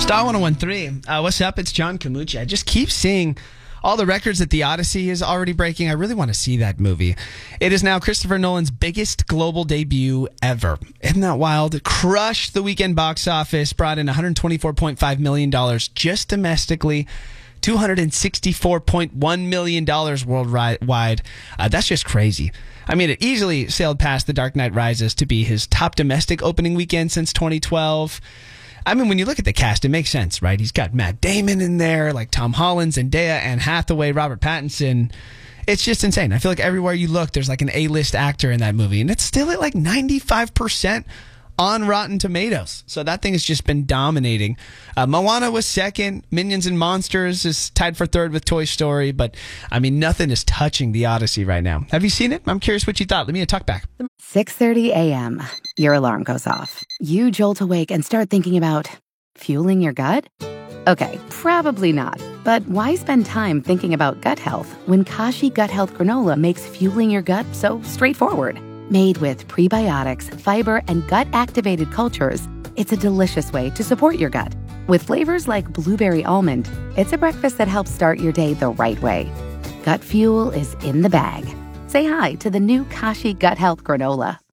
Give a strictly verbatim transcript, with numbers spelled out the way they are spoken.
Star one oh one point three. Uh, what's up? It's John Camucci. I just keep seeing all the records that The Odyssey is already breaking. I really want to see that movie. It is now Christopher Nolan's biggest global debut ever. Isn't that wild? It crushed the weekend box office, brought in one hundred twenty-four point five million dollars just domestically, two hundred sixty-four point one million dollars worldwide. Uh, that's just crazy. I mean, it easily sailed past The Dark Knight Rises to be his top domestic opening weekend since twenty twelve. I mean, when you look at the cast, it makes sense, right? He's got Matt Damon in there, like Tom Holland, Zendaya, Anne Hathaway, Robert Pattinson. It's just insane. I feel like everywhere you look, there's like an A-list actor in that movie, and it's still at like ninety-five percent on Rotten Tomatoes. So that thing has just been dominating. Uh, Moana was second. Minions and Monsters is tied for third with Toy Story. But, I mean, nothing is touching The Odyssey right now. Have you seen it? I'm curious what you thought. Let me talk back. six thirty a.m. Your alarm goes off. You jolt awake and start thinking about fueling your gut? Okay, probably not. But why spend time thinking about gut health when Kashi Gut Health Granola makes fueling your gut so straightforward? Made with prebiotics, fiber, and gut-activated cultures, it's a delicious way to support your gut. With flavors like blueberry almond, it's a breakfast that helps start your day the right way. Gut fuel is in the bag. Say hi to the new Kashi Gut Health Granola.